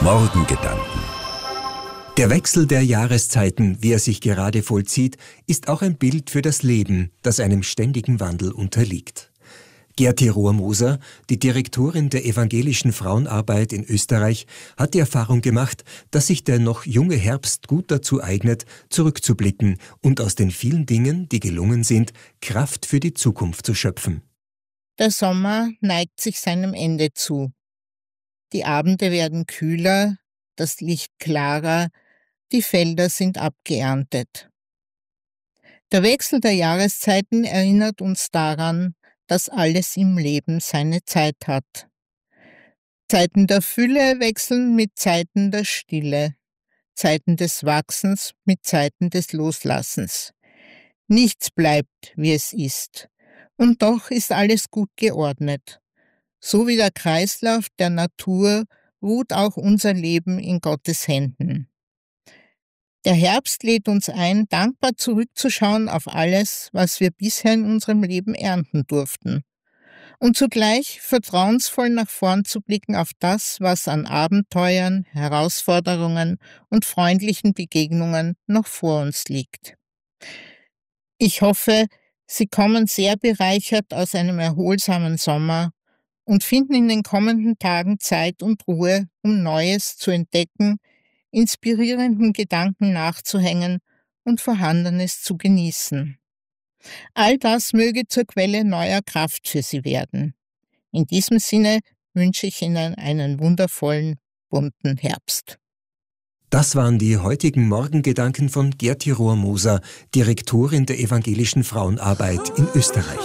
Morgengedanken. Der Wechsel der Jahreszeiten, wie er sich gerade vollzieht, ist auch ein Bild für das Leben, das einem ständigen Wandel unterliegt. Gerti Rohrmoser, die Direktorin der evangelischen Frauenarbeit in Österreich, hat die Erfahrung gemacht, dass sich der noch junge Herbst gut dazu eignet, zurückzublicken und aus den vielen Dingen, die gelungen sind, Kraft für die Zukunft zu schöpfen. Der Sommer neigt sich seinem Ende zu. Die Abende werden kühler, das Licht klarer, die Felder sind abgeerntet. Der Wechsel der Jahreszeiten erinnert uns daran, dass alles im Leben seine Zeit hat. Zeiten der Fülle wechseln mit Zeiten der Stille, Zeiten des Wachsens mit Zeiten des Loslassens. Nichts bleibt, wie es ist. Und doch ist alles gut geordnet. So wie der Kreislauf der Natur ruht auch unser Leben in Gottes Händen. Der Herbst lädt uns ein, dankbar zurückzuschauen auf alles, was wir bisher in unserem Leben ernten durften. Und zugleich vertrauensvoll nach vorn zu blicken auf das, was an Abenteuern, Herausforderungen und freundlichen Begegnungen noch vor uns liegt. Ich hoffe, Sie kommen sehr bereichert aus einem erholsamen Sommer und finden in den kommenden Tagen Zeit und Ruhe, um Neues zu entdecken, inspirierenden Gedanken nachzuhängen und Vorhandenes zu genießen. All das möge zur Quelle neuer Kraft für Sie werden. In diesem Sinne wünsche ich Ihnen einen wundervollen, bunten Herbst. Das waren die heutigen Morgengedanken von Gerti Rohrmoser, Direktorin der evangelischen Frauenarbeit in Österreich.